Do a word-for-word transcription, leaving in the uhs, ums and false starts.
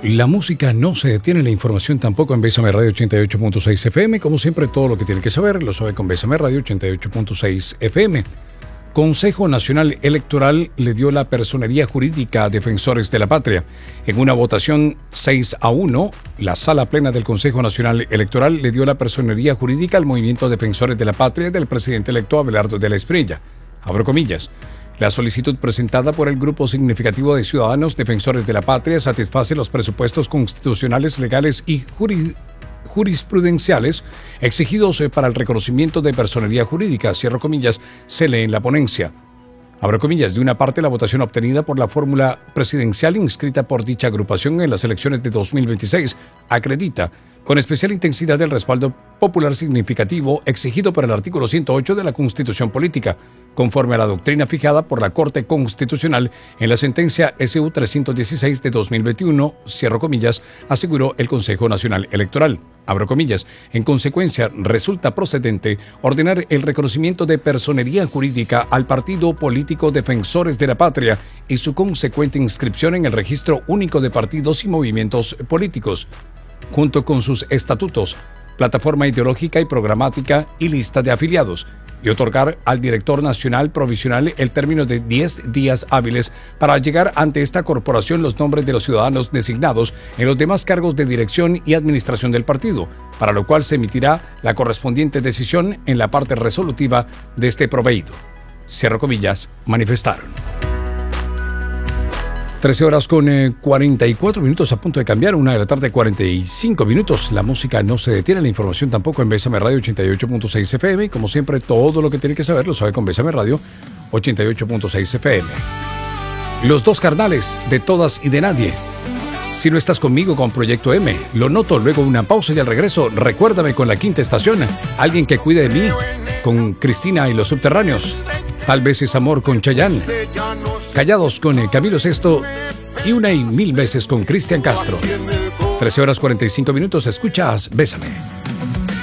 La música no se detiene, la información tampoco en Bésame Radio ochenta y ocho punto seis F M. Como siempre, todo lo que tiene que saber lo sabe con Bésame Radio ochenta y ocho punto seis F M. Consejo Nacional Electoral le dio la personería jurídica a Defensores de la Patria. En una votación seis a uno, la Sala Plena del Consejo Nacional Electoral le dio la personería jurídica al Movimiento Defensores de la Patria del presidente electo Abelardo de la Espriella. Abro comillas. La solicitud presentada por el grupo significativo de ciudadanos defensores de la patria satisface los presupuestos constitucionales, legales y jurid jurisprudenciales exigidos para el reconocimiento de personería jurídica, cierro comillas, se lee en la ponencia. Abro comillas, de una parte la votación obtenida por la fórmula presidencial inscrita por dicha agrupación en las elecciones de dos mil veintiséis acredita con especial intensidad el respaldo popular significativo exigido por el artículo ciento ocho de la Constitución Política, conforme a la doctrina fijada por la Corte Constitucional en la sentencia S U trescientos dieciséis de dos mil veintiuno, cierro comillas, aseguró el Consejo Nacional Electoral. Abro comillas, en consecuencia, resulta procedente ordenar el reconocimiento de personería jurídica al partido político Defensores de la Patria y su consecuente inscripción en el Registro Único de Partidos y Movimientos Políticos, junto con sus estatutos, plataforma ideológica y programática y lista de afiliados, y otorgar al director nacional provisional el término de diez días hábiles para llegar ante esta corporación los nombres de los ciudadanos designados en los demás cargos de dirección y administración del partido, para lo cual se emitirá la correspondiente decisión en la parte resolutiva de este proveído. Cierro comillas, manifestaron. trece horas con eh, cuarenta y cuatro minutos, a punto de cambiar, una de la tarde, cuarenta y cinco minutos. La música no se detiene, la información tampoco en Bésame Radio ochenta y ocho punto seis F M. Y como siempre, todo lo que tiene que saber lo sabe con Bésame Radio ochenta y ocho punto seis F M. Los dos carnales, de todas y de nadie. Si no estás conmigo con Proyecto M, lo noto, luego una pausa y al regreso, recuérdame con la quinta estación. Alguien que cuide de mí, con Cristina y los Subterráneos. Tal vez es amor con Chayanne. Callados con Camilo Sesto y una y mil veces con Cristian Castro. trece horas cuarenta y cinco minutos, escuchas Bésame.